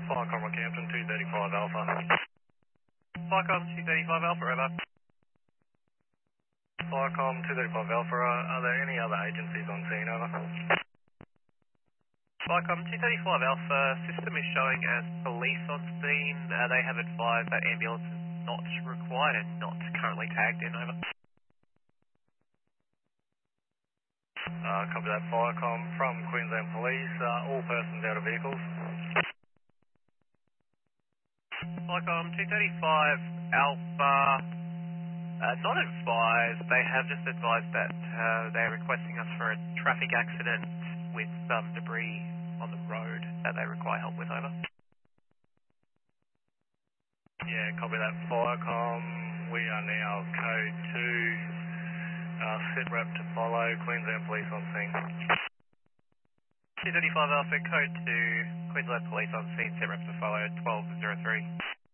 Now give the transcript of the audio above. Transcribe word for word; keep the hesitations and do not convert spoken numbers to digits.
Flycom Rockhampton two thirty-five Alpha. Flycom two thirty-five Alpha, over. Flycom two thirty-five Alpha, uh, are there any other agencies on scene, over? Flycom two thirty-five Alpha, system is showing as police on scene. Uh, they have advised that ambulance is not required and not currently tagged in, over. Uh, copy that, Flycom from Queensland Police, uh, all persons out of vehicles. Flycom two thirty-five Alpha, uh, not advised. They have just advised that uh, they're requesting us for a traffic accident with some debris on the road that they require help with, over. Yeah, copy that, Flycom. We are now code two, uh, sit rep to follow, Queensland Police on scene. two thirty-five Alpha, code two, Queensland Police on scene, sit rep to follow, twelve oh three.